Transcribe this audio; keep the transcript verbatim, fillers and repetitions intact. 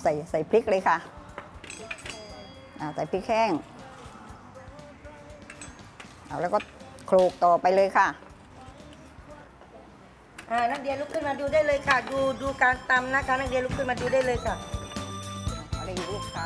ใส่ใส่พริกเลยค่ะใส่พริกแห้งเอาแล้วก็โขลกต่อไปเลยค่ะอ่านักเรียนลุกขึ้นมาดูได้เลยค่ะดูดูการตำนะคะนักเรียนลุกขึ้นมาดูได้เลยค่ะอะไรอีกลูกคะ